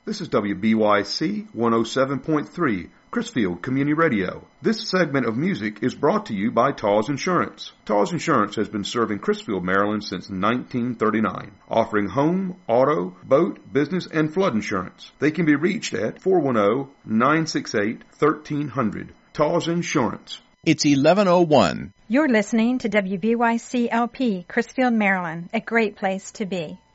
This is WBYC 107.3, Chrisfield Community Radio. This segment of music is brought to you by Taws Insurance. Taws Insurance has been serving Chrisfield, Maryland since 1939, offering home, auto, boat, business, and flood insurance. They can be reached at 410-968-1300. Taws Insurance. It's 11:01. You're listening to WBYC-LP, Chrisfield, Maryland, a great place to be.